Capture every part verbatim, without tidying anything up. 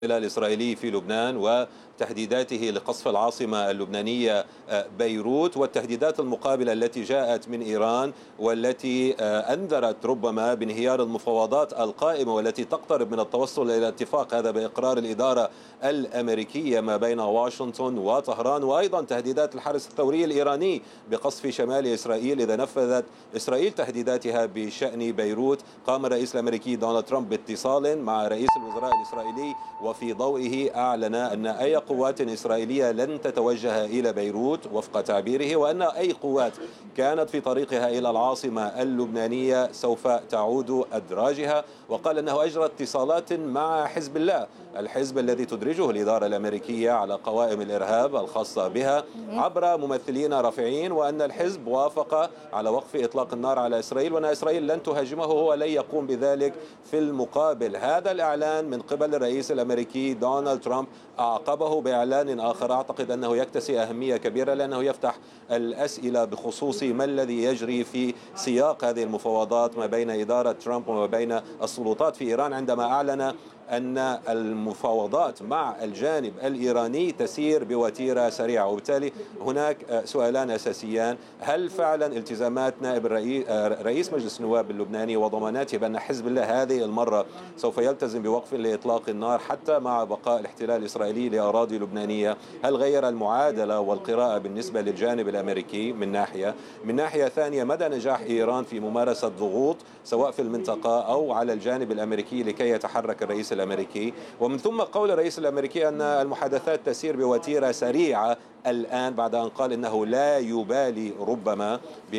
الإسرائيلي في لبنان وتهديداته لقصف العاصمة اللبنانية بيروت، والتهديدات المقابلة التي جاءت من إيران والتي أنذرت ربما بانهيار المفاوضات القائمة والتي تقترب من التوصل إلى اتفاق، هذا بإقرار الإدارة الأمريكية ما بين واشنطن وطهران، وأيضا تهديدات الحرس الثوري الإيراني بقصف شمال إسرائيل إذا نفذت إسرائيل تهديداتها بشأن بيروت. قام الرئيس الأمريكي دونالد ترامب باتصال مع رئيس الوزراء الإسرائيلي، وفي ضوئه أعلن أن أي قوات إسرائيلية لن تتوجه إلى بيروت وفق تعبيره، وأن أي قوات كانت في طريقها إلى العاصمة اللبنانية سوف تعود أدراجها. وقال أنه أجرى اتصالات مع حزب الله، الحزب الذي تدرجه الإدارة الأمريكية على قوائم الإرهاب الخاصة بها، عبر ممثلين رافعين، وأن الحزب وافق على وقف إطلاق النار على إسرائيل، وأن إسرائيل لن تهاجمه هو لن يقوم بذلك في المقابل. هذا الإعلان من قبل الرئيس الأمريكي دونالد ترامب أعقبه بإعلان آخر أعتقد أنه يكتسي أهمية كبيرة، لأنه يفتح الأسئلة بخصوص ما الذي يجري في سياق هذه المفاوضات ما بين إدارة ترامب وما بين السلطات في إيران، عندما أعلن أن المفاوضات مع الجانب الإيراني تسير بوتيرة سريعة. وبالتالي هناك سؤالان أساسيان: هل فعلا التزامات نائب الرئيس رئيس مجلس النواب اللبناني وضماناته بأن حزب الله هذه المرة سوف يلتزم بوقف لإطلاق النار حتى مع بقاء الاحتلال الإسرائيلي لأراضي لبنانية، هل غير المعادلة والقراءة بالنسبة للجانب الأمريكي من ناحية؟ من ناحية ثانية، مدى نجاح إيران في ممارسة ضغوط سواء في المنطقة أو على الجانب الأمريكي لكي يتحرك الرئيس الأمريكي؟ ومن ثم قول الرئيس الأمريكي أن المحادثات تسير بوتيرة سريعة الآن بعد أن قال إنه لا يبالي ربما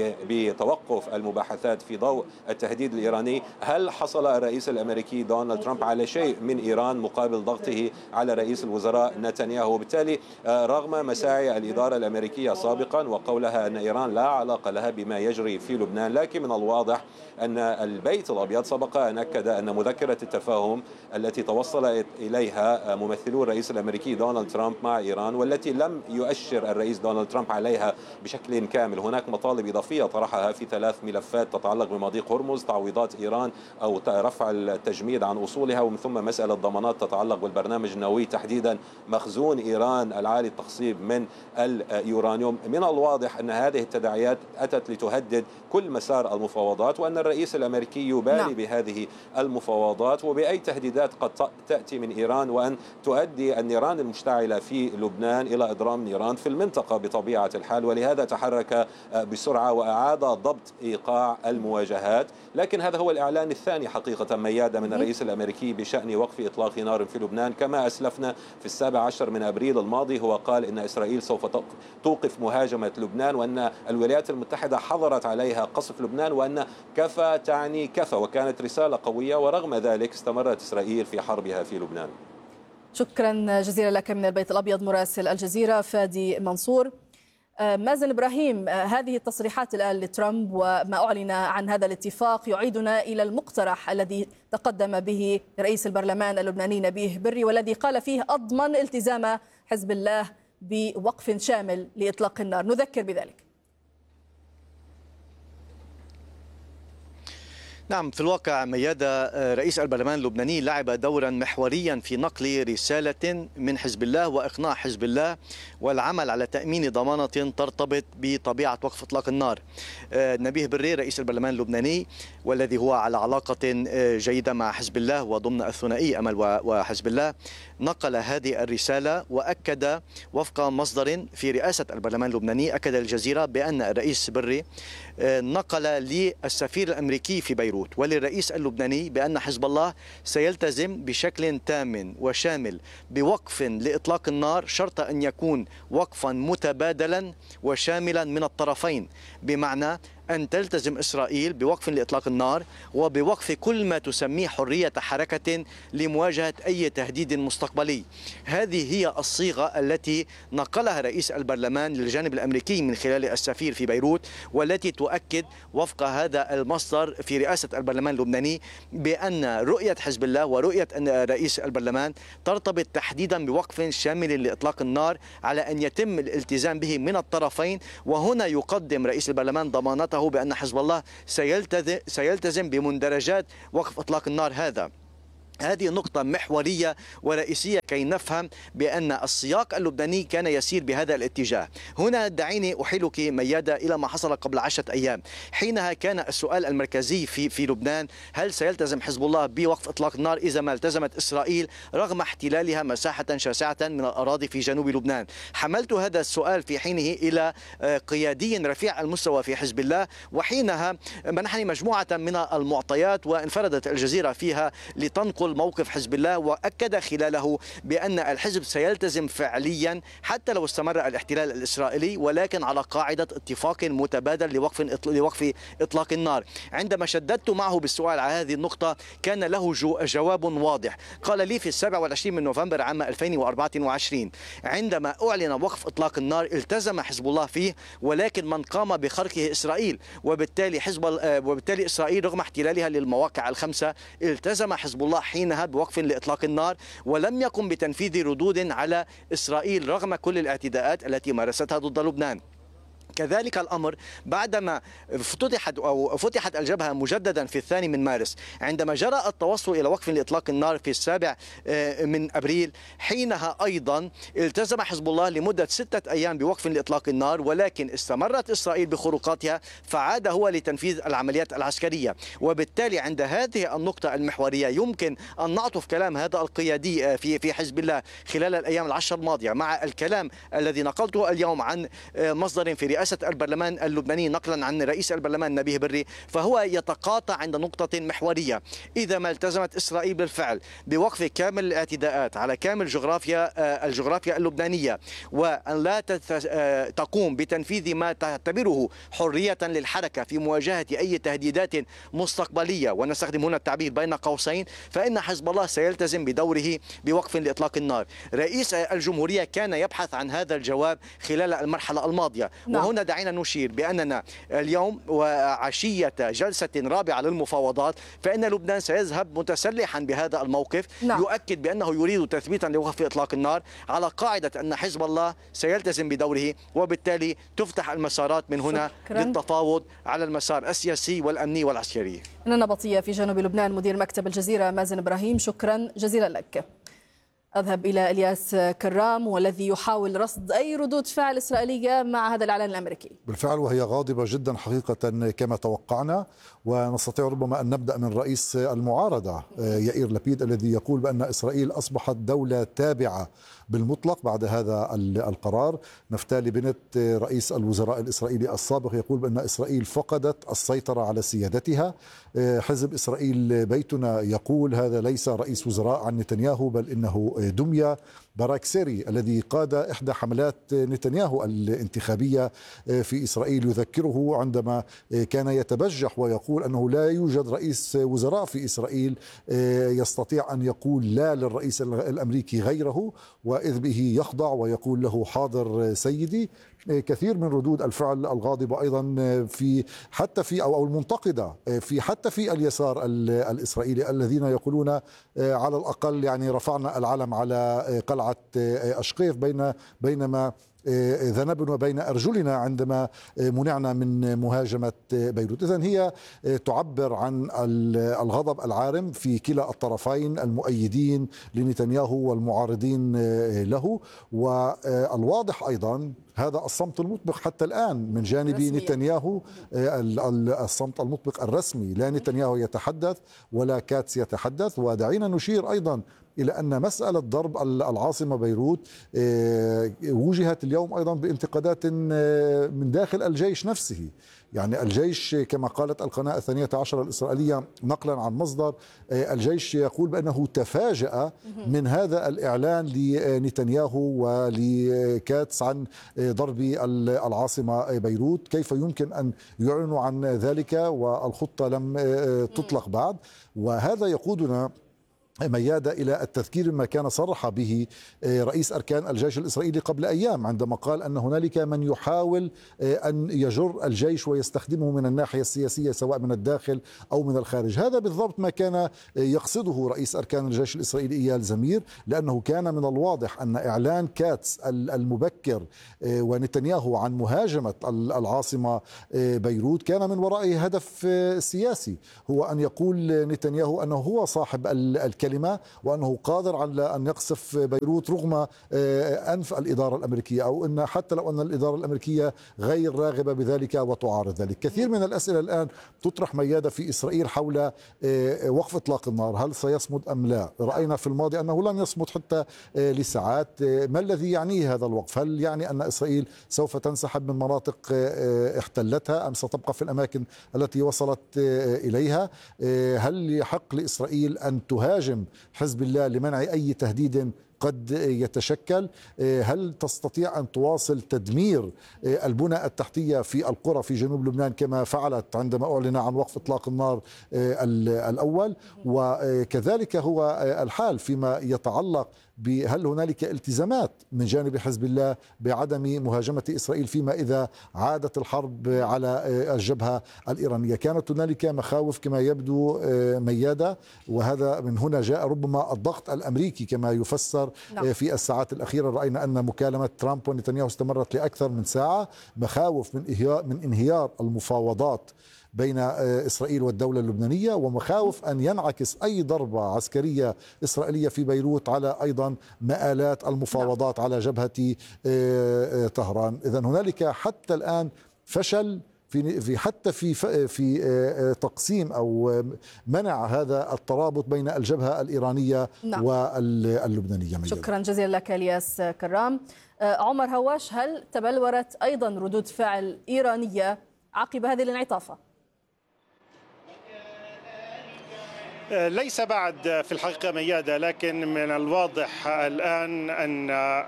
بتوقف المباحثات في ضوء التهديد الإيراني. هل حصل الرئيس الأمريكي دونالد ترامب على شيء من إيران مقابل ضغطه على رئيس الوزراء نتنياهو؟ وبالتالي رغم مساعي الإدارة الأمريكية سابقا وقولها أن إيران لا علاقة لها بما يجري في لبنان، لكن من الواضح أن البيت الأبيض سبق أن أكد أن مذكرة التفاهم التي توصل إليها ممثلو الرئيس الأمريكي دونالد ترامب مع إيران، والتي لم يؤشر الرئيس دونالد ترامب عليها بشكل كامل، هناك مطالب إضافية طرحها في ثلاث ملفات تتعلق بمضيق هرمز، تعويضات إيران أو رفع التجميد عن أصولها، ومن ثم مسألة ضمانات تتعلق بالبرنامج النووي، تحديدا مخزون إيران العالي التخصيب من اليورانيوم. من الواضح أن هذه التداعيات أتت لتهدد كل مسار المفاوضات، وأن الرئيس الأمريكي يبالي نعم. بهذه المفاوضات وبأي تهديدات قد تأتي من إيران، وأن تؤدي النيران المشتعلة في لبنان إلى إضرام نيران في المنطقة بطبيعة الحال، ولهذا تحرك بسرعة وأعاد ضبط إيقاع المواجهات. لكن هذا هو الإعلان الثاني حقيقة ميادة من الرئيس الأمريكي بشأن وقف إطلاق نار في لبنان. كما أسلفنا في السابع عشر من أبريل الماضي هو قال إن إسرائيل سوف توقف مهاجمة لبنان، وأن الولايات المتحدة حظرت عليها قصف لبنان، وأن كفى تعني كفى، وكانت رسالة قوية، ورغم ذلك استمرت إسرائيل في حربها في لبنان. شكرا جزيلا لك من البيت الأبيض مراسل الجزيرة فادي منصور. مازن إبراهيم، هذه التصريحات الآن لترامب وما أعلن عن هذا الاتفاق يعيدنا إلى المقترح الذي تقدم به رئيس البرلمان اللبناني نبيه بري، والذي قال فيه أضمن التزام حزب الله بوقف شامل لإطلاق النار. نذكر بذلك. نعم، في الواقع ميادة رئيس البرلمان اللبناني لعب دورا محوريا في نقل رسالة من حزب الله وإقناع حزب الله والعمل على تأمين ضمانة ترتبط بطبيعة وقف إطلاق النار. نبيه بري رئيس البرلمان اللبناني والذي هو على علاقة جيدة مع حزب الله وضمن الثنائي أمل وحزب الله نقل هذه الرسالة، وأكد وفق مصدر في رئاسة البرلمان اللبناني أكد الجزيرة بأن الرئيس بري نقل للسفير الأمريكي في بيروت وللرئيس اللبناني بأن حزب الله سيلتزم بشكل تام وشامل بوقف لإطلاق النار، شرط أن يكون وقفا متبادلا وشاملا من الطرفين، بمعنى أن تلتزم إسرائيل بوقف لإطلاق النار وبوقف كل ما تسميه حرية حركة لمواجهة أي تهديد مستقبلي. هذه هي الصيغة التي نقلها رئيس البرلمان للجانب الأمريكي من خلال السفير في بيروت، والتي تؤكد وفق هذا المصدر في رئاسة البرلمان اللبناني بأن رؤية حزب الله ورؤية رئيس البرلمان ترتبط تحديدا بوقف شامل لإطلاق النار على أن يتم الالتزام به من الطرفين. وهنا يقدم رئيس البرلمان ضمانته بأن حزب الله سيلتزم بمندرجات وقف إطلاق النار هذا. هذه النقطة محورية ورئيسية كي نفهم بأن السياق اللبناني كان يسير بهذا الاتجاه. هنا دعيني أحيلك ميادة إلى ما حصل قبل عشرة أيام، حينها كان السؤال المركزي في في لبنان: هل سيلتزم حزب الله بوقف إطلاق النار إذا ما التزمت إسرائيل رغم احتلالها مساحة شاسعة من الأراضي في جنوب لبنان؟ حملت هذا السؤال في حينه إلى قيادي رفيع المستوى في حزب الله، وحينها منحني مجموعة من المعطيات وانفردت الجزيرة فيها لتنقل موقف حزب الله، وأكد خلاله بأن الحزب سيلتزم فعليا حتى لو استمر الاحتلال الإسرائيلي، ولكن على قاعدة اتفاق متبادل لوقف لوقف إطلاق النار. عندما شددت معه بالسؤال على هذه النقطة كان له جواب واضح. قال لي في السابع والعشرين من نوفمبر عام ألفين وأربعة وعشرين: عندما أعلن وقف إطلاق النار التزم حزب الله فيه، ولكن من قام بخرقه إسرائيل، وبالتالي حزب وبالتالي إسرائيل رغم احتلالها للمواقع الخمسة التزم حزب الله حينها بوقف لإطلاق النار، ولم يقم بتنفيذ ردود على إسرائيل رغم كل الاعتداءات التي مارستها ضد لبنان. كذلك الأمر بعدما فتحت أو فتحت الجبهة مجددا في الثاني من مارس، عندما جرى التوصل إلى وقف لإطلاق النار في السابع من أبريل، حينها أيضا التزم حزب الله لمدة ستة أيام بوقف لإطلاق النار، ولكن استمرت إسرائيل بخروقاتها فعاد هو لتنفيذ العمليات العسكرية. وبالتالي عند هذه النقطة المحورية يمكن أن نعطف كلام هذا القيادي في في حزب الله خلال الأيام العشر الماضية مع الكلام الذي نقلته اليوم عن مصدر في رئاسة البرلمان اللبناني نقلا عن رئيس البرلمان نبيه بري، فهو يتقاطع عند نقطة محورية: إذا ما التزمت إسرائيل بالفعل بوقف كامل الاعتداءات على كامل جغرافيا الجغرافيا اللبنانية، وأن لا تقوم بتنفيذ ما تعتبره حرية للحركة في مواجهة أي تهديدات مستقبلية، ونستخدم هنا التعبير بين قوسين، فإن حزب الله سيلتزم بدوره بوقف لإطلاق النار. رئيس الجمهورية كان يبحث عن هذا الجواب خلال المرحلة الماضية. نعم. وهنا دعينا نشير بأننا اليوم وعشية جلسة رابعة للمفاوضات فإن لبنان سيذهب متسلحا بهذا الموقف. نعم. يؤكد بأنه يريد تثبيتا لوقف إطلاق النار على قاعدة أن حزب الله سيلتزم بدوره، وبالتالي تفتح المسارات من هنا شكرا. للتفاوض على المسار السياسي والأمني والعسكري. النبطية في جنوب لبنان مدير مكتب الجزيرة مازن إبراهيم، شكرا جزيلا لك. أذهب إلى إلياس كرام والذي يحاول رصد أي ردود فعل إسرائيلية مع هذا الإعلان الأمريكي. بالفعل وهي غاضبة جدا حقيقة كما توقعنا، ونستطيع ربما أن نبدأ من رئيس المعارضة يائير لبيد الذي يقول بأن إسرائيل أصبحت دولة تابعة بالمطلق بعد هذا القرار. نفتالي بنت رئيس الوزراء الإسرائيلي السابق يقول بأن إسرائيل فقدت السيطرة على سيادتها. حزب إسرائيل بيتنا يقول هذا ليس رئيس وزراء عن نتنياهو بل إنه دمية. باراكسيري الذي قاد إحدى حملات نتنياهو الانتخابية في إسرائيل يذكره عندما كان يتبجح ويقول أنه لا يوجد رئيس وزراء في إسرائيل يستطيع أن يقول لا للرئيس الأمريكي غيره، وإذ به يخضع ويقول له حاضر سيدي. كثير من ردود الفعل الغاضبة أيضا في حتى في أو المنتقدة في حتى في اليسار الإسرائيلي الذين يقولون على الأقل يعني رفعنا العلم على قلعة أشقيف بين بينما ذنب وبين أرجلنا عندما منعنا من مهاجمة بيروت. إذن هي تعبر عن الغضب العارم في كلا الطرفين، المؤيدين لنتنياهو والمعارضين له. والواضح أيضا هذا الصمت المطبق حتى الآن من جانب نتنياهو، الصمت المطبق الرسمي، لا نتنياهو يتحدث ولا كاتس يتحدث. ودعينا نشير أيضا إلى أن مسألة ضرب العاصمة بيروت وجهت اليوم أيضا بانتقادات من داخل الجيش نفسه. يعني الجيش كما قالت القناة الثانية عشر الإسرائيلية نقلا عن مصدر، الجيش يقول بأنه تفاجأ من هذا الإعلان لنتنياهو ولكاتس عن ضرب العاصمة بيروت. كيف يمكن أن يعلنوا عن ذلك والخطة لم تطلق بعد؟ وهذا يقودنا ميادة إلى التذكير ما كان صرح به رئيس أركان الجيش الإسرائيلي قبل أيام عندما قال أن هنالك من يحاول أن يجر الجيش ويستخدمه من الناحية السياسية سواء من الداخل أو من الخارج. هذا بالضبط ما كان يقصده رئيس أركان الجيش الإسرائيلي إيال زمير، لأنه كان من الواضح أن إعلان كاتس المبكر ونتنياهو عن مهاجمة العاصمة بيروت كان من ورائه هدف سياسي، هو أن يقول نتنياهو أنه هو صاحب الكلمة كلمة، وأنه قادر على أن يقصف بيروت رغم أنف الإدارة الأمريكية، أو أن حتى لو أن الإدارة الأمريكية غير راغبة بذلك وتعارض ذلك. كثير من الأسئلة الآن تطرح ميادة في إسرائيل حول وقف إطلاق النار، هل سيصمد أم لا؟ رأينا في الماضي أنه لم يصمد حتى لساعات. ما الذي يعنيه هذا الوقف؟ هل يعني أن إسرائيل سوف تنسحب من مناطق احتلتها أم ستبقى في الأماكن التي وصلت إليها؟ هل يحق لإسرائيل أن تهاجم حزب الله لمنع أي تهديد قد يتشكل؟ هل تستطيع أن تواصل تدمير البنى التحتية في القرى في جنوب لبنان كما فعلت عندما أعلن عن وقف إطلاق النار الأول؟ وكذلك هو الحال فيما يتعلق بهل هنالك التزامات من جانب حزب الله بعدم مهاجمة إسرائيل فيما إذا عادت الحرب على الجبهة الإيرانية. كانت هنالك مخاوف كما يبدو ميادة، وهذا من هنا جاء ربما الضغط الأمريكي كما يفسر نعم. في الساعات الأخيرة رأينا أن مكالمة ترامب ونتنياهو استمرت لأكثر من ساعة، مخاوف من من انهيار المفاوضات بين إسرائيل والدولة اللبنانية، ومخاوف أن ينعكس أي ضربة عسكرية إسرائيلية في بيروت على أيضا مآلات المفاوضات على جبهة طهران. إذن هنالك حتى الآن فشل في في حتى في في تقسيم أو منع هذا الترابط بين الجبهة الإيرانية نعم. واللبنانية. شكرا جزيلا لك الياس كرام. عمر هواش، هل تبلورت أيضا ردود فعل إيرانية عقب هذه الانعطافة؟ ليس بعد في الحقيقة ميادة، لكن من الواضح الآن أن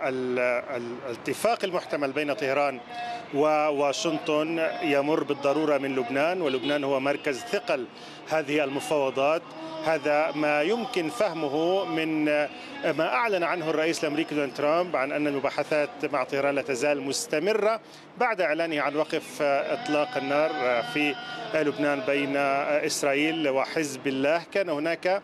الاتفاق المحتمل بين طهران وواشنطن يمر بالضرورة من لبنان، ولبنان هو مركز ثقل هذه المفاوضات. هذا ما يمكن فهمه من ما أعلن عنه الرئيس الأمريكي دونالد ترامب عن أن المباحثات مع طهران لا تزال مستمرة بعد إعلانه عن وقف إطلاق النار في لبنان بين إسرائيل وحزب الله. كان هناك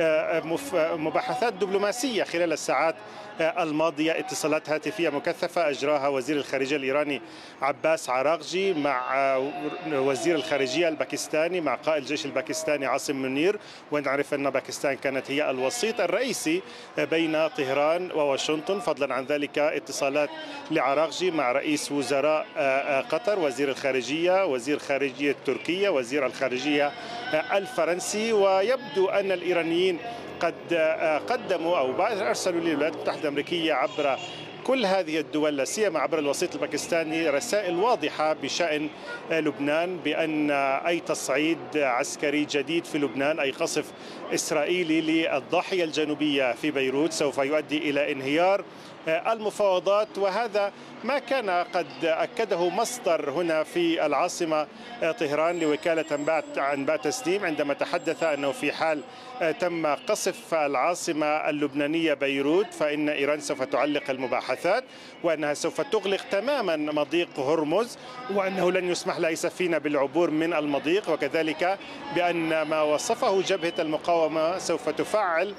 مباحثات دبلوماسية خلال الساعات الماضية، اتصالات هاتفية مكثفة أجراها وزير الخارجية الإيراني عباس عراقجي مع وزير الخارجية الباكستاني، مع قائد الجيش الباكستاني عاصم منير، ونعرف أن باكستان كانت هي الوسيط الرئيسي بين طهران وواشنطن. فضلا عن ذلك اتصالات لعراقجي مع رئيس وزراء قطر، وزير الخارجية، وزير الخارجية التركية، وزير الخارجية الفرنسي. ويبدو أن الإيرانيين قد قدموا أو أرسلوا للولايات المتحدة الأمريكية عبر كل هذه الدول، لا سيما عبر الوسيط الباكستاني، رسائل واضحة بشأن لبنان بأن أي تصعيد عسكري جديد في لبنان، أي قصف إسرائيلي للضاحية الجنوبية في بيروت، سوف يؤدي إلى انهيار المفاوضات. وهذا ما كان قد أكده مصدر هنا في العاصمة طهران لوكالة أنباء تسنيم عندما تحدث أنه في حال تم قصف العاصمة اللبنانية بيروت فإن إيران سوف تعلق المباحثات، وأنها سوف تغلق تماما مضيق هرمز، وأنه لن يسمح لأي سفينة بالعبور من المضيق، وكذلك بأن ما وصفه جبهة المقاومة سوف تفعل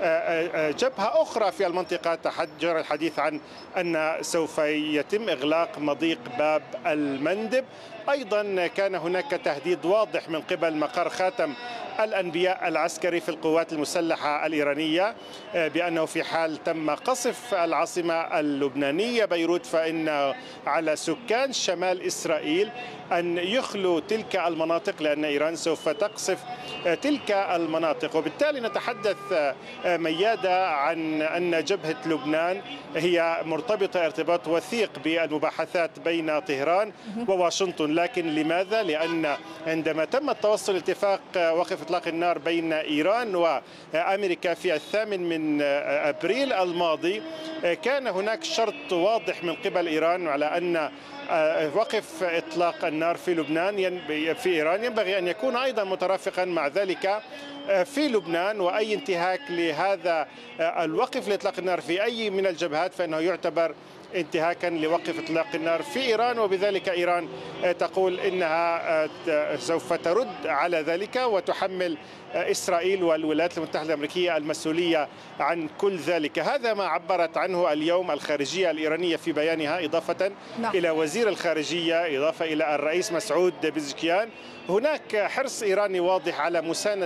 جبهة أخرى في المنطقة. جرى الحديث عن أن سوف يتم إغلاق مضيق باب المندب. أيضا كان هناك تهديد واضح من قبل مقر خاتم الأنبياء العسكري في القوات المسلحة الإيرانية بأنه في حال تم قصف العاصمة اللبنانية بيروت فإن على سكان شمال إسرائيل أن يخلوا تلك المناطق، لأن إيران سوف تقصف تلك المناطق. وبالتالي نتحدث ميادة عن أن جبهة لبنان هي مرتبطة ارتباط وثيق بالمباحثات بين طهران وواشنطن. لكن لماذا؟ لأن عندما تم التوصل اتفاق وقف إطلاق النار بين إيران وأمريكا في الثامن من أبريل الماضي، كان هناك شرط واضح من قبل إيران على أن وقف إطلاق النار في لبنان في إيران ينبغي أن يكون أيضا مترافقا مع ذلك في لبنان، وأي انتهاك لهذا الوقف لإطلاق النار في أي من الجبهات فإنه يعتبر انتهاكا لوقف إطلاق النار في إيران. وبذلك إيران تقول إنها سوف ترد على ذلك وتحمل إسرائيل والولايات المتحدة الأمريكية المسؤولية عن كل ذلك. هذا ما عبرت عنه اليوم الخارجية الإيرانية في بيانها، إضافة نعم. إلى وزير الخارجية، إضافة إلى الرئيس مسعود بزكيان. هناك حرص إيراني واضح على مساندة الجبهة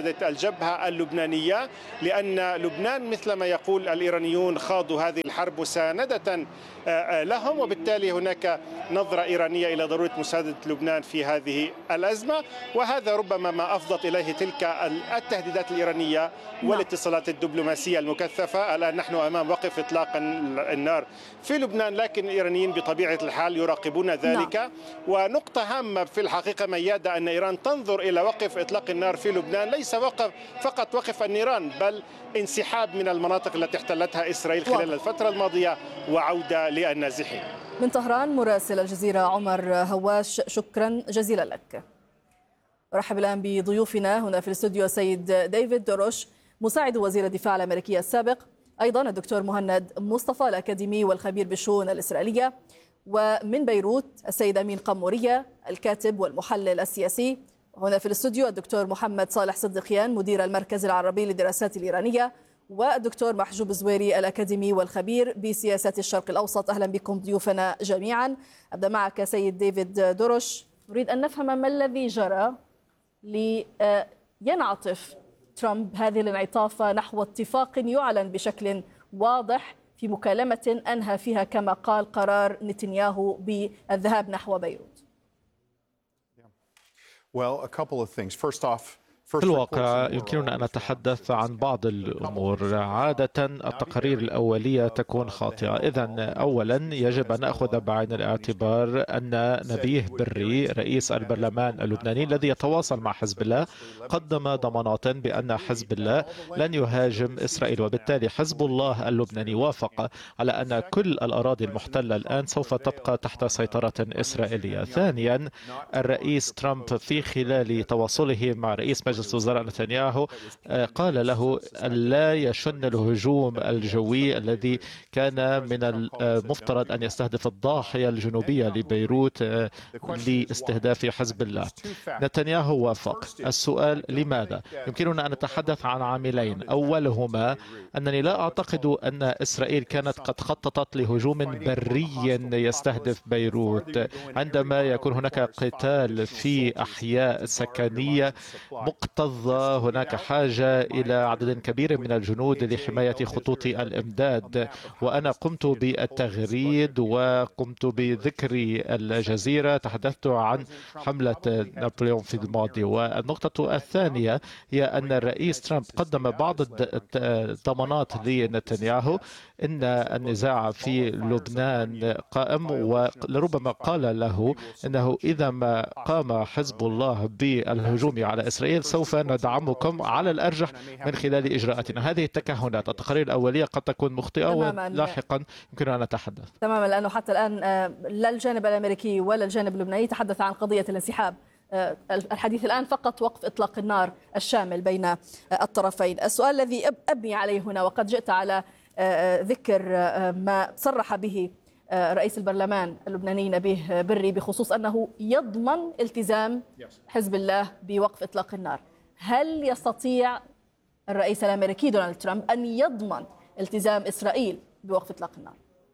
الجبهة اللبنانية، لأن لبنان مثل ما يقول الإيرانيون خاضوا هذه الحرب مساندة لهم، وبالتالي هناك نظرة إيرانية إلى ضرورة مساعدة لبنان في هذه الأزمة، وهذا ربما ما أفضت إليه تلك التهديدات الإيرانية والاتصالات الدبلوماسية المكثفة. الآن نحن أمام وقف إطلاق النار في لبنان، لكن الإيرانيين بطبيعة الحال يراقبون ذلك. ونقطة هامة في الحقيقة ميادة أن إيران تنظر إلى وقف إطلاق النار في لبنان ليس وقف فقط وقف النيران، بل انسحاب من المناطق التي احتلتها إسرائيل خلال الفترة الماضية وعودة للنازحين. من طهران مراسل الجزيرة عمر هواش، شكرا جزيلا لك. أرحب الآن بضيوفنا هنا في الاستوديو سيد ديفيد دوروش مساعد وزير الدفاع الأمريكي السابق، أيضا الدكتور مهند مصطفى الأكاديمي والخبير بالشؤون الإسرائيلية، ومن بيروت السيد أمين قمورية الكاتب والمحلل السياسي. هنا في الاستوديو الدكتور محمد صالح صديقيان مدير المركز العربي للدراسات الإيرانية، والدكتور محجوب زويري الأكاديمي والخبير بسياسات الشرق الأوسط. أهلا بكم ضيوفنا جميعا. أبدأ معك سيد ديفيد دوروش، نريد أن نفهم ما الذي جرى لينعطف ترامب هذه الانعطافة نحو اتفاق يعلن بشكل واضح في مكالمة أنهى فيها كما قال قرار نتنياهو بالذهاب نحو بيروت. Well, a couple of things. First off, في الواقع يمكننا أن نتحدث عن بعض الأمور. عادة التقارير الأولية تكون خاطئة، إذن أولا يجب أن نأخذ بعين الاعتبار أن نبيه بري رئيس البرلمان اللبناني الذي يتواصل مع حزب الله قدم ضمانات بأن حزب الله لن يهاجم إسرائيل، وبالتالي حزب الله اللبناني وافق على أن كل الأراضي المحتلة الآن سوف تبقى تحت سيطرة إسرائيلية. ثانيا الرئيس ترامب في خلال تواصله مع رئيس مجلس وزراء نتنياهو قال له لا يشن الهجوم الجوي الذي كان من المفترض أن يستهدف الضاحية الجنوبية لبيروت لاستهداف حزب الله. نتنياهو وافق. السؤال لماذا؟ يمكننا أن نتحدث عن عاملين. أولهما أنني لا أعتقد أن إسرائيل كانت قد خططت لهجوم بري يستهدف بيروت. عندما يكون هناك قتال في أحياء سكنية مكتظة هناك حاجة إلى عدد كبير من الجنود لحماية خطوط الإمداد، وأنا قمت بالتغريد وقمت بذكر الجزيرة، تحدثت عن حملة نابليون في الماضي. والنقطة الثانية هي أن الرئيس ترامب قدم بعض الضمانات لنتنياهو إن النزاع في لبنان قائم، ولربما قال له إنه إذا ما قام حزب الله بالهجوم على إسرائيل سوف ندعمكم على الأرجح من خلال إجراءاتنا. هذه التكهنات، التقارير الأولية قد تكون مخطئة ولاحقا يمكننا أن نتحدث. تماما، لأنه حتى الآن لا الجانب الأمريكي ولا الجانب اللبناني تحدث عن قضية الانسحاب. الحديث الآن فقط وقف إطلاق النار الشامل بين الطرفين. السؤال الذي أبني عليه هنا، وقد جئت على ذكر ما صرح به رئيس البرلمان اللبناني نبيه بري بخصوص أنه يضمن التزام حزب الله بوقف إطلاق النار. هل يستطيع الرئيس الأمريكي دونالد ترامب أن يضمن التزام إسرائيل بوقف إطلاق النار؟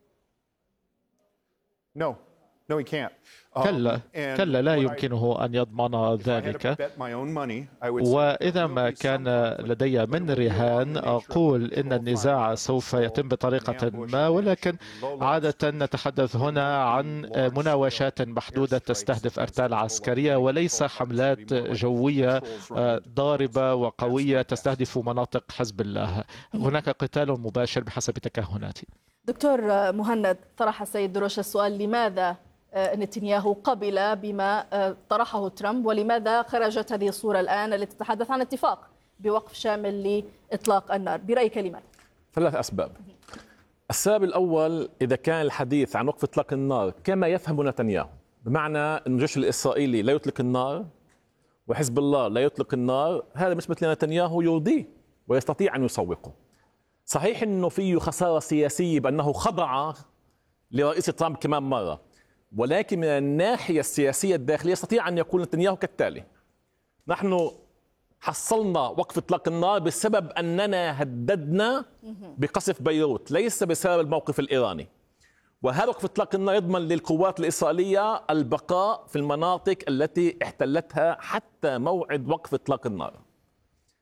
No. No, he can't. كلا كلا لا يمكنه أن يضمن ذلك. وإذا ما كان لدي من رهان أقول إن النزاع سوف يتم بطريقة ما، ولكن عادة نتحدث هنا عن مناوشات محدودة تستهدف أرتال عسكرية وليس حملات جوية ضاربة وقوية تستهدف مناطق حزب الله. هناك قتال مباشر بحسب تكهناتي. دكتور مهند، طرح السيد دروش السؤال: لماذا نتنياهو قبل بما طرحه ترامب، ولماذا خرجت هذه الصورة الآن التي تتحدث عن اتفاق بوقف شامل لإطلاق النار؟ برأيك لماذا؟ ثلاث أسباب. السبب الأول، إذا كان الحديث عن وقف إطلاق النار كما يفهم نتنياهو، بمعنى أن الجيش الإسرائيلي لا يطلق النار وحزب الله لا يطلق النار، هذا بالنسبة لنتنياهو يرضيه ويستطيع أن يسوقه. صحيح أنه فيه خسارة سياسية بأنه خضع لرئيس ترامب كمان مرة، ولكن من الناحية السياسية الداخلية يستطيع أن يقول نتنياهو كالتالي: نحن حصلنا وقف إطلاق النار بسبب أننا هددنا بقصف بيروت، ليس بسبب الموقف الإيراني. وهذا وقف إطلاق النار يضمن للقوات الإسرائيلية البقاء في المناطق التي احتلتها حتى موعد وقف إطلاق النار.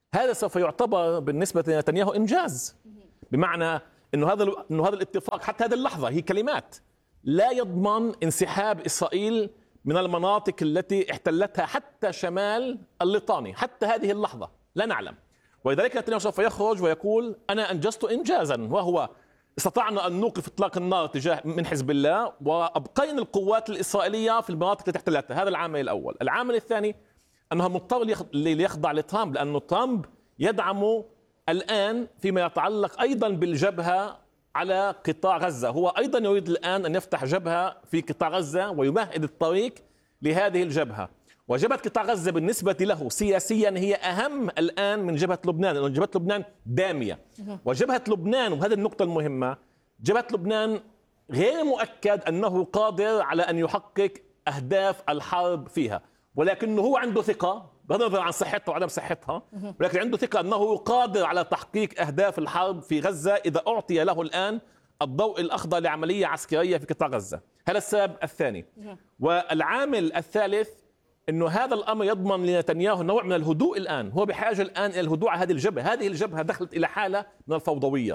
هذا سوف يعتبر بالنسبة لنتنياهو إنجاز، بمعنى أنه هذا أنه هذا الاتفاق حتى هذه اللحظة هي كلمات لا يضمن انسحاب إسرائيل من المناطق التي احتلتها حتى شمال الليطاني. حتى هذه اللحظة لا نعلم، ولذلك نتنياهو سوف يخرج ويقول أنا أنجزت إنجازا، وهو استطعنا أن نوقف إطلاق النار تجاه من حزب الله وأبقينا القوات الإسرائيلية في المناطق التي احتلتها. هذا العامل الأول. العامل الثاني أنه مضطر ليخضع لترامب، لأنه ترامب يدعمه الآن فيما يتعلق أيضا بالجبهة على قطاع غزة. هو أيضا يريد الآن أن يفتح جبهة في قطاع غزة ويمهد الطريق لهذه الجبهة. وجبهة قطاع غزة بالنسبة له سياسيا هي أهم الآن من جبهة لبنان، لأن جبهة لبنان دامية. وجبهة لبنان، وهذه النقطة المهمة، جبهة لبنان غير مؤكد أنه قادر على أن يحقق أهداف الحرب فيها، ولكنه هو عنده ثقة بغض النظر عن صحتها وعدم صحتها، ولكن عنده ثقة أنه قادر على تحقيق أهداف الحرب في غزة إذا أعطي له الآن الضوء الأخضر لعملية عسكرية في قطاع غزة. هذا السبب الثاني. والعامل الثالث أنه هذا الأمر يضمن لنتنياهو نوع من الهدوء الآن. هو بحاجة الآن إلى الهدوء على هذه الجبهة. هذه الجبهة دخلت إلى حالة من الفوضوية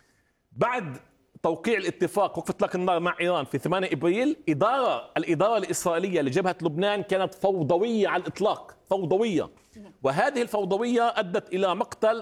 بعد توقيع الاتفاق وقف اطلاق النار مع ايران في ثمانية ابريل. اداره الاداره الاسرائيليه لجبهه لبنان كانت فوضويه على الاطلاق، فوضويه. وهذه الفوضويه ادت الى مقتل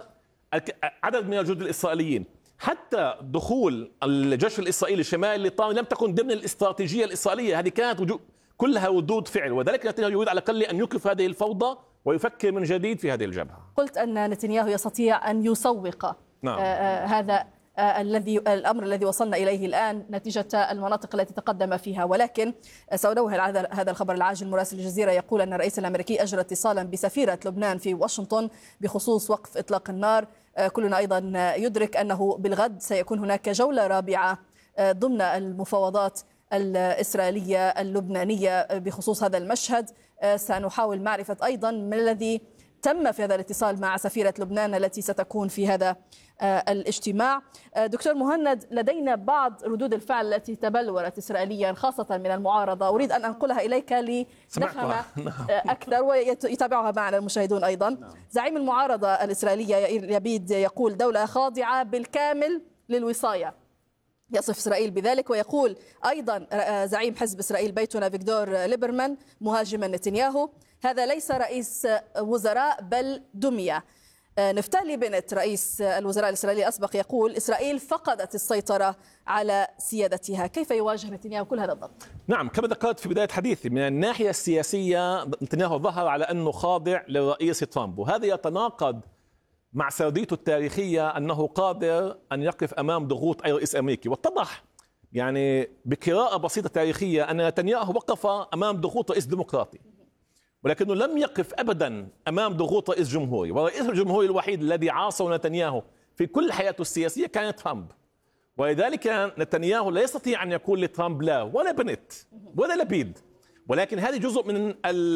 عدد من الجنود الاسرائيليين. حتى دخول الجيش الاسرائيلي شمال الليطاني لم تكن ضمن الاستراتيجيه الاسرائيليه، هذه كانت وجود كلها ردود فعل. وذلك نتنياهو يريد على الاقل ان يوقف هذه الفوضى ويفكر من جديد في هذه الجبهه. قلت ان نتنياهو يستطيع ان يسوق نعم. آه هذا الذي الأمر الذي وصلنا إليه الآن نتيجة المناطق التي تقدم فيها. ولكن سأنوه هذا الخبر العاجل. مراسل الجزيرة يقول أن الرئيس الأمريكي أجرى اتصالا بسفيرة لبنان في واشنطن بخصوص وقف إطلاق النار. كلنا أيضا يدرك أنه بالغد سيكون هناك جولة رابعة ضمن المفاوضات الإسرائيلية اللبنانية بخصوص هذا المشهد. سنحاول معرفة أيضا ما الذي تم في هذا الاتصال مع سفيرة لبنان التي ستكون في هذا الاجتماع. دكتور مهند، لدينا بعض ردود الفعل التي تبلورت إسرائيليا خاصة من المعارضة، أريد أن أنقلها إليك لنفهم أكثر ويتابعها معنا المشاهدون أيضا. زعيم المعارضة الإسرائيلية يائير لبيد يقول دولة خاضعة بالكامل للوصاية، يصف إسرائيل بذلك. ويقول أيضا زعيم حزب إسرائيل بيتنا فيكتور ليبرمان مهاجما نتنياهو هذا ليس رئيس وزراء بل دمية. نفتالي بنت رئيس الوزراء الإسرائيلي الأسبق يقول إسرائيل فقدت السيطرة على سيادتها. كيف يواجه نتنياهو كل هذا الضغط؟ نعم، كما ذكرت في بداية حديثي، من الناحية السياسية نتنياهو ظهر على أنه خاضع للرئيس ترامب، وهذا يتناقض مع سرديته التاريخية أنه قادر أن يقف أمام ضغوط أي رئيس أمريكي. واتضح يعني بقراءة بسيطة تاريخية أن نتنياهو وقف أمام ضغوط رئيس ديمقراطي، ولكنه لم يقف أبدا أمام ضغوط رئيس جمهوري. ورئيس الجمهوري الوحيد الذي عاصر نتنياهو في كل حياته السياسية كان ترامب. ولذلك نتنياهو لا يستطيع أن يقول لترامب لا، ولا بنت ولا لبيد. ولكن هذه جزء من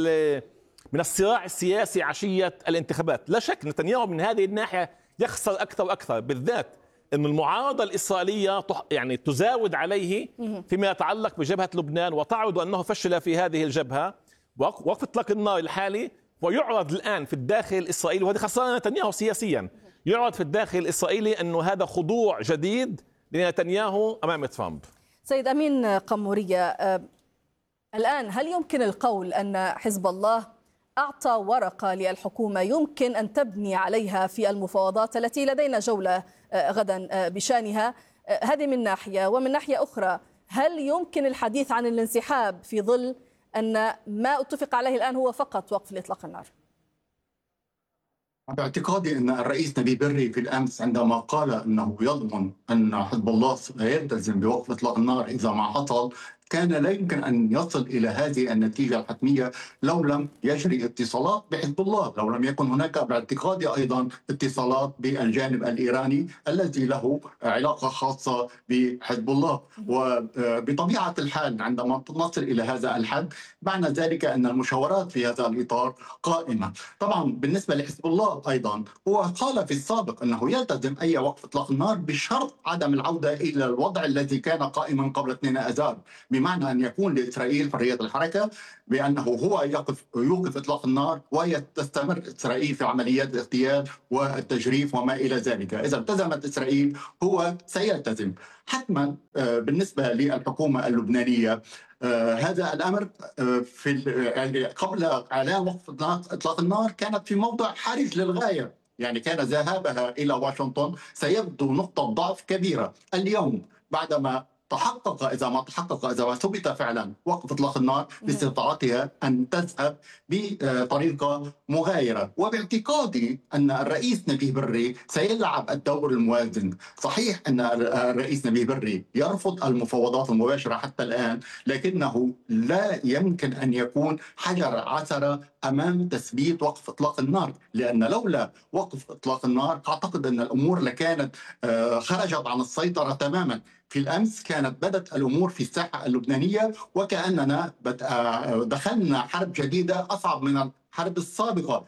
من الصراع السياسي عشية الانتخابات. لا شك نتنياهو من هذه الناحية يخسر أكثر وأكثر، بالذات أن المعارضة الإسرائيلية يعني تزاود عليه فيما يتعلق بجبهة لبنان وتعرض أنه فشل في هذه الجبهة. وقف اطلاق النار الحالي ويعرض الآن في الداخل الإسرائيلي، وهذه خسارة نتنياهو سياسيا، يعرض في الداخل الإسرائيلي أنه هذا خضوع جديد لنتنياهو أمام ترامب. سيد أمين قمورية، آه الآن هل يمكن القول أن حزب الله أعطى ورقة للحكومة يمكن أن تبني عليها في المفاوضات التي لدينا جولة آه غدا آه بشانها؟ آه هذه من ناحية، ومن ناحية أخرى هل يمكن الحديث عن الانسحاب في ظل أن ما اتفق عليه الآن هو فقط وقف إطلاق النار؟ باعتقادي أن الرئيس نبيل بري في الأمس عندما قال أنه يضمن أن حزب الله سيلتزم بوقف إطلاق النار إذا ما حصل، كان لا يمكن أن يصل إلى هذه النتيجة الحتمية لو لم يجري اتصالات بحزب الله، لو لم يكن هناك باعتقادي أيضا اتصالات بالجانب الإيراني الذي له علاقة خاصة بحزب الله. وبطبيعة الحال عندما نصل إلى هذا الحد معنى ذلك أن المشاورات في هذا الإطار قائمة. طبعا بالنسبة لحزب الله أيضا هو قال في السابق أنه يلتزم أي وقف إطلاق النار بشرط عدم العودة إلى الوضع الذي كان قائما قبل اثنين آذار، بمعنى أن يكون لإسرائيل حرية الحركة، بأنه هو يقف يوقف إطلاق النار وتستمر إسرائيل في عمليات الاغتيال والتجريف وما إلى ذلك. إذا التزمت إسرائيل هو سيلتزم حتما. بالنسبة للحكومة اللبنانية هذا الأمر في قبل إعلان وقف إطلاق النار كانت في موضع حرج للغاية، يعني كان ذهابها إلى واشنطن سيبدو نقطة ضعف كبيرة. اليوم بعدما تحقق إذا ما تحقق إذا ما ثبت فعلا وقف إطلاق النار باستطاعتها أن تذهب بطريقة مغايرة، وباعتقادي أن الرئيس نبيه بري سيلعب الدور الموازن. صحيح أن الرئيس نبيه بري يرفض المفاوضات المباشرة حتى الآن، لكنه لا يمكن أن يكون حجر عثرة أمام تثبيت وقف إطلاق النار، لأن لولا وقف إطلاق النار أعتقد أن الأمور لكانت خرجت عن السيطرة تماما. في الأمس كانت بدت الأمور في الساحة اللبنانية وكأننا دخلنا حرب جديدة أصعب من الحرب السابقة.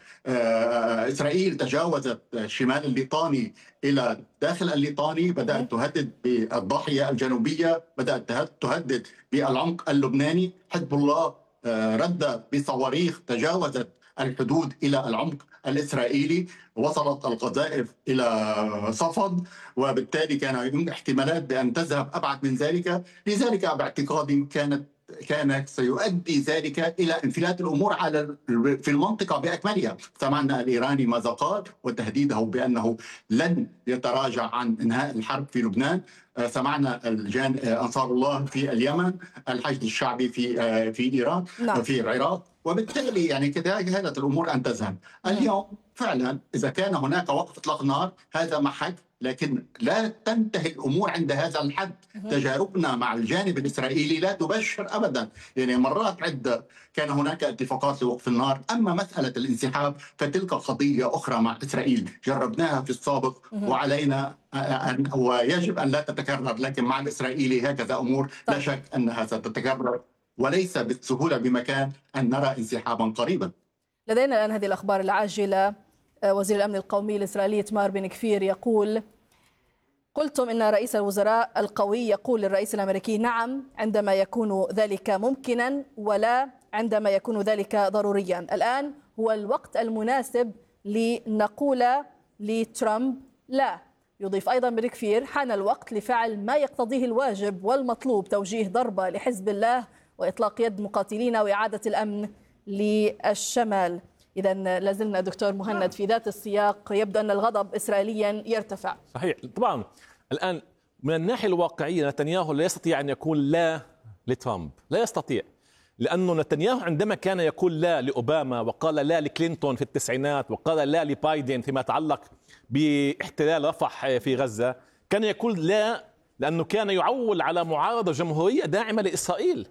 إسرائيل تجاوزت شمال الليطاني إلى داخل الليطاني، بدأت تهدد بالضاحية الجنوبية، بدأت تهدد بالعمق اللبناني. حزب الله رد بصواريخ تجاوزت الحدود إلى العمق الإسرائيلي، وصلت القذائف إلى صفد، وبالتالي كان يمكن احتمالات بأن تذهب أبعد من ذلك. لذلك باعتقادي كانت كان سيؤدي ذلك إلى انفلات الأمور على في المنطقة بأكملها. سمعنا الإيراني ماذا قال وتهديده بأنه لن يتراجع عن إنهاء الحرب في لبنان. سمعنا الجان أنصار الله في اليمن، الحشد الشعبي في في إيران نعم. في العراق، وبالتالي يعني كانت الأمور أن تذهب. اليوم فعلا إذا كان هناك وقف إطلاق نار هذا محك، لكن لا تنتهي الأمور عند هذا الحد. تجاربنا مع الجانب الإسرائيلي لا تبشر أبدا، يعني مرات عدة كان هناك اتفاقات لوقف النار. أما مسألة الانسحاب فتلك قضية أخرى مع إسرائيل جربناها في السابق وعلينا أن ويجب أن لا تتكرر، لكن مع الإسرائيلي هكذا أمور لا شك أنها ستتكرر، وليس بالسهولة بمكان أن نرى انسحابا قريبا. لدينا الآن هذه الأخبار العاجلة. وزير الأمن القومي الإسرائيلي إتمار بن كفير يقول: قلتم إن رئيس الوزراء القوي يقول للرئيس الأمريكي نعم عندما يكون ذلك ممكنا ولا عندما يكون ذلك ضروريا. الآن هو الوقت المناسب لنقول لترامب لا. يضيف أيضا بن كفير: حان الوقت لفعل ما يقتضيه الواجب والمطلوب، توجيه ضربة لحزب الله وإطلاق يد مقاتلينا وإعادة الأمن للشمال. إذا لازلنا دكتور مهند في ذات السياق، يبدو أن الغضب إسرائيليا يرتفع. صحيح طبعا. الآن من الناحية الواقعية نتنياهو لا يستطيع أن يقول لا لترامب، لا يستطيع، لأنه نتنياهو عندما كان يقول لا لأوباما وقال لا لكلينتون في التسعينات وقال لا لبايدن فيما يتعلق باحتلال رفح في غزة، كان يقول لا لأنه كان يعول على معارضة جمهورية داعمة لإسرائيل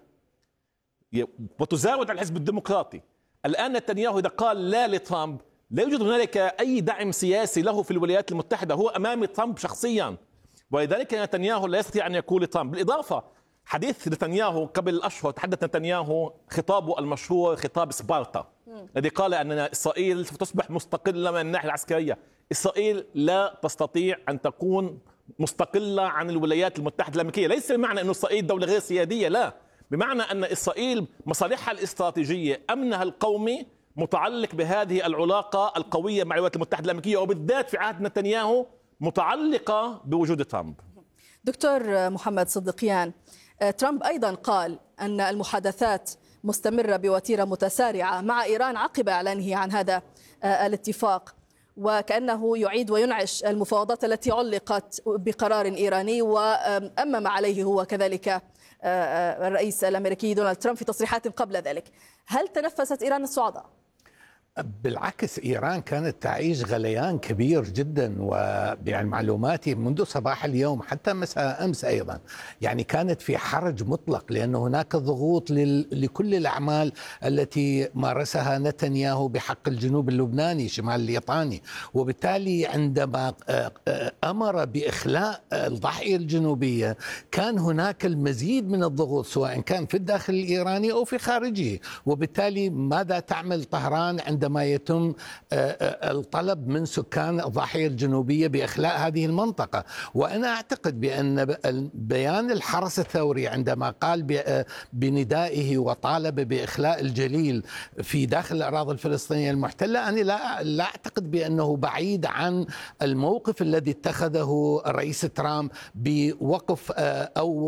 وتزاود على الحزب الديمقراطي. الآن نتنياهو إذا قال لا لترامب لا يوجد هنالك أي دعم سياسي له في الولايات المتحدة، هو أمام ترامب شخصيا، ولذلك نتنياهو لا يستطيع أن يقول لترامب. بالإضافة حديث نتنياهو قبل أشهر تحدث نتنياهو خطابه المشهور خطاب سبارتا الذي قال أن إسرائيل ستصبح مستقلة من الناحية العسكرية. إسرائيل لا تستطيع أن تكون مستقلة عن الولايات المتحدة الأمريكية، ليس بمعنى أن إسرائيل دولة غير سيادية، لا، بمعنى أن إسرائيل مصالحها الاستراتيجية أمنها القومي متعلق بهذه العلاقة القوية مع الولايات المتحدة الأمريكية، وبالذات في عهد نتنياهو متعلقة بوجود ترامب. دكتور محمد صديقيان، ترامب أيضا قال أن المحادثات مستمرة بوتيرة متسارعة مع إيران عقب إعلانه عن هذا الاتفاق، وكأنه يعيد وينعش المفاوضات التي علقت بقرار إيراني، وأمم عليه هو كذلك الرئيس الأمريكي دونالد ترامب في تصريحات قبل ذلك. هل تنفست إيران الصعداء؟ بالعكس، إيران كانت تعيش غليان كبير جدا، ويعني معلوماتي منذ صباح اليوم حتى مساء أمس أيضا يعني كانت في حرج مطلق، لأن هناك ضغوط لكل الأعمال التي مارسها نتنياهو بحق الجنوب اللبناني شمال الليطاني، وبالتالي عندما أمر بإخلاء الضاحية الجنوبية كان هناك المزيد من الضغوط سواء كان في الداخل الإيراني أو في خارجه. وبالتالي ماذا تعمل طهران عند عندما يتم الطلب من سكان الضاحية الجنوبية بإخلاء هذه المنطقة. وأنا أعتقد بأن بيان الحرس الثوري عندما قال بندائه وطالب بإخلاء الجليل في داخل الأراضي الفلسطينية المحتلة، أنا لا, لا أعتقد بأنه بعيد عن الموقف الذي اتخذه الرئيس ترامب بوقف أو